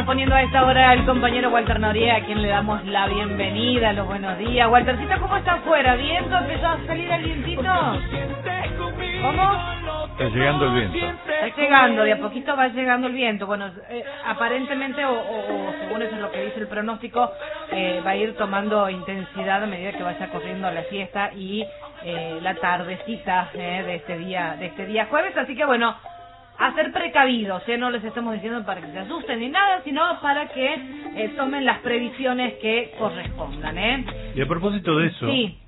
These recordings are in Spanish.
poniendo a esta hora el compañero Walter Noriega, a quien le damos la bienvenida, los buenos días. Waltercito, ¿cómo está afuera? ¿Viento? ¿Empezó a salir el vientito? ¿Cómo? Está llegando el viento. Está llegando, de a poquito va llegando el viento. Bueno, aparentemente, o según eso es lo que dice el pronóstico, va a ir tomando intensidad a medida que vaya corriendo la siesta y la tardecita de este día jueves. Así que bueno, a ser precavidos, no les estamos diciendo para que se asusten ni nada, sino para que tomen las previsiones que correspondan. Y a propósito de eso, sí,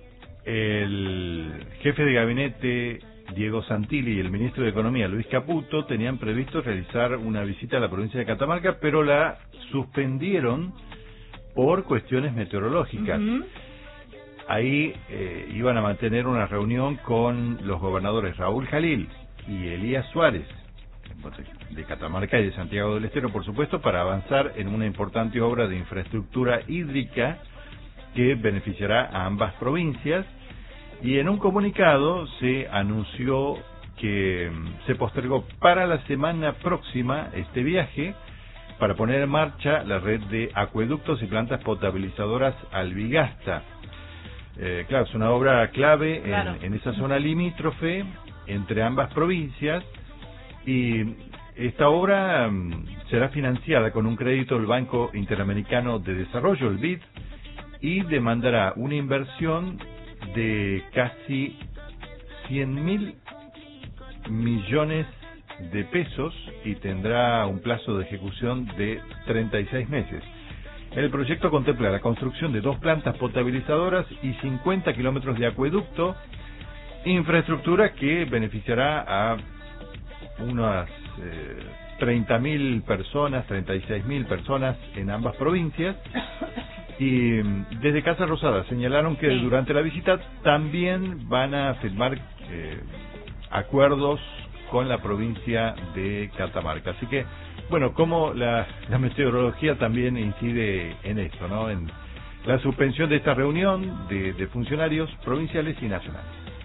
el jefe de gabinete Diego Santilli y el ministro de Economía Luis Caputo tenían previsto realizar una visita a la provincia de Catamarca, pero la suspendieron por cuestiones meteorológicas. Ahí iban a mantener una reunión con los gobernadores Raúl Jalil y Elías Suárez, de Catamarca y de Santiago del Estero, por supuesto, para avanzar en una importante obra de infraestructura hídrica que beneficiará a ambas provincias. Y en un comunicado se anunció que se postergó para la semana próxima este viaje para poner en marcha la red de acueductos y plantas potabilizadoras Albigasta. Claro, es una obra clave en esa zona limítrofe entre ambas provincias, y esta obra será financiada con un crédito del Banco Interamericano de Desarrollo, el BID, y demandará una inversión de casi 100.000 millones de pesos y tendrá un plazo de ejecución de 36 meses. El proyecto contempla la construcción de 2 plantas potabilizadoras y 50 kilómetros de acueducto, infraestructura que beneficiará a unas 30.000 personas, 36.000 personas en ambas provincias. Y desde Casa Rosada señalaron que durante la visita también van a firmar acuerdos con la provincia de Catamarca. Así que, bueno, como la meteorología también incide en esto, ¿no? En la suspensión de esta reunión de funcionarios provinciales y nacionales.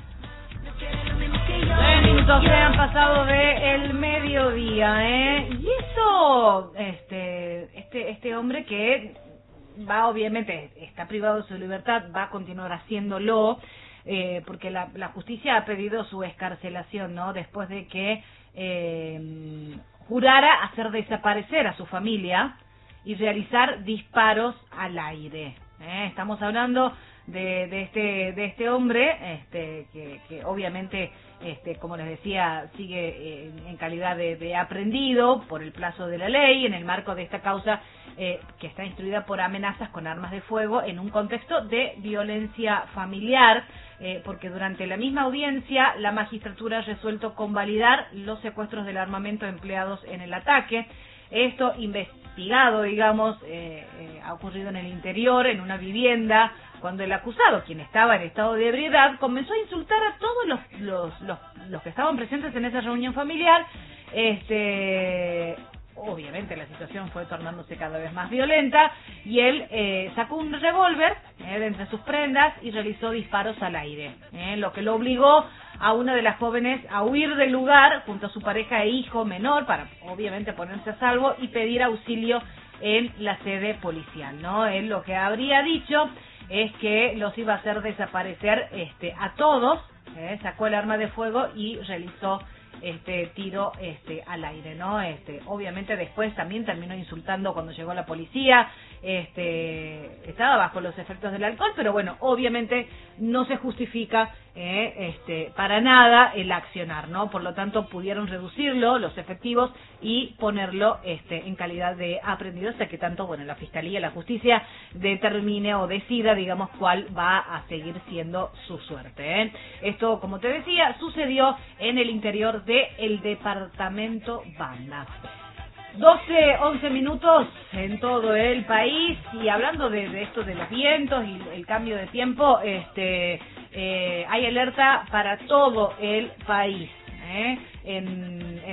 9 minutos se han pasado del mediodía, Y eso, este hombre que va, obviamente, está privado de su libertad, va a continuar haciéndolo, porque la justicia ha pedido su excarcelación, ¿no? Después de que jurara hacer desaparecer a su familia y realizar disparos al aire. Estamos hablando de este hombre, que obviamente, como les decía, sigue en calidad de aprehendido por el plazo de la ley en el marco de esta causa, que está instruida por amenazas con armas de fuego en un contexto de violencia familiar, porque durante la misma audiencia la magistratura ha resuelto convalidar los secuestros del armamento empleados en el ataque. Esto investigado, digamos, ha ocurrido en el interior, en una vivienda, cuando el acusado, quien estaba en estado de ebriedad, comenzó a insultar a todos los que estaban presentes en esa reunión familiar. Obviamente la situación fue tornándose cada vez más violenta y él sacó un revólver de entre sus prendas y realizó disparos al aire, lo que lo obligó a una de las jóvenes a huir del lugar junto a su pareja e hijo menor para obviamente ponerse a salvo y pedir auxilio en la sede policial, ¿no? Él lo que habría dicho es que los iba a hacer desaparecer a todos, sacó el arma de fuego y realizó tiro al aire, ¿no? Obviamente después también terminó insultando cuando llegó la policía, estaba bajo los efectos del alcohol, pero bueno, obviamente no se justifica para nada el accionar, ¿no? Por lo tanto pudieron reducirlo, los efectivos, y ponerlo en calidad de aprehendido hasta que tanto, bueno, la Fiscalía, la Justicia determine o decida, digamos, cuál va a seguir siendo su suerte, Esto, como te decía, sucedió en el interior del departamento Banda. 11 minutos en todo el país, y hablando de esto de los vientos y el cambio de tiempo, hay alerta para todo el país. En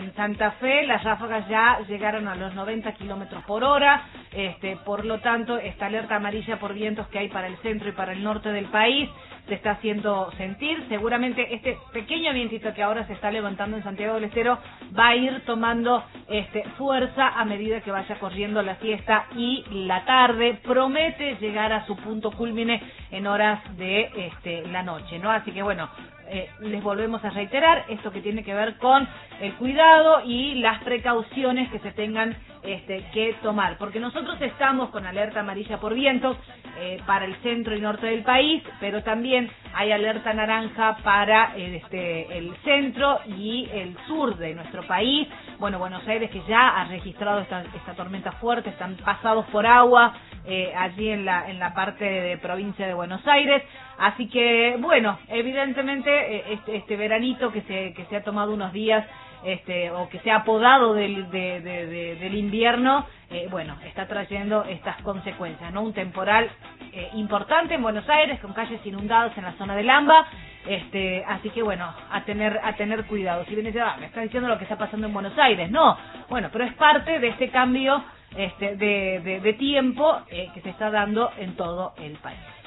En Santa Fe las ráfagas ya llegaron a los 90 kilómetros por hora, por lo tanto esta alerta amarilla por vientos que hay para el centro y para el norte del país se está haciendo sentir. Seguramente este pequeño vientito que ahora se está levantando en Santiago del Estero va a ir tomando fuerza a medida que vaya corriendo la siesta y la tarde. Promete llegar a su punto cúlmine en horas de la noche, ¿no? Así que bueno, les volvemos a reiterar esto que tiene que ver con el cuidado y las precauciones que se tengan que tomar, porque nosotros estamos con alerta amarilla por vientos para el centro y norte del país, pero también hay alerta naranja para el centro y el sur de nuestro país. Bueno, Buenos Aires, que ya ha registrado esta tormenta fuerte, están pasados por agua allí en la parte de provincia de Buenos Aires. Así que, bueno, evidentemente este veranito que se ha tomado unos días, o que se ha apodado del invierno, bueno, está trayendo estas consecuencias, ¿no? Un temporal importante en Buenos Aires, con calles inundadas en la zona del AMBA, así que bueno, a tener cuidado. Si bien dice, me está diciendo lo que está pasando en Buenos Aires, no, bueno, pero es parte de este cambio de tiempo que se está dando en todo el país.